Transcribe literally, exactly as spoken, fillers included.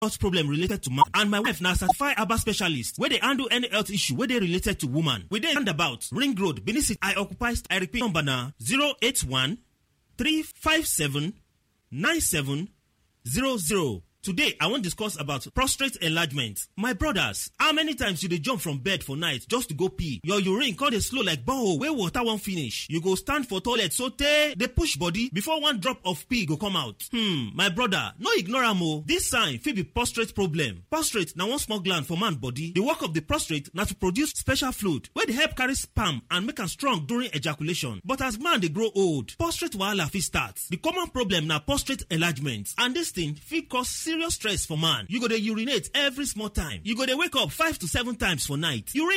health problem related to man, and my wife na certified herbal specialist wey dey handle any health issue wey dey related to woman. We dey roundabout Ring Road, Benin City. I occupy, I repeat, number na zero eight one three five seven nine seven zero zero. Today, I wan discuss about prostate enlargement. My brothers, how many times you dey jump from bed for night just to go pee? Your urine come dey slow like borehole wey water wan finish. You go stand for toilet sotey dey push body before one drop of pee go come out. Hmm, my brother, no ignore am o. This sign fit be prostate problem. Prostate na one small gland for man body. The work of the prostate na to produce special fluid wey dey help carry sperm and make am strong during ejaculation. But as man dey grow old, prostate wahala fit start. The common problem na prostate enlargement, and this thing fit cause serious stress for man. You go dey urinate every small time. You go dey wake up five to seven times for night. Urine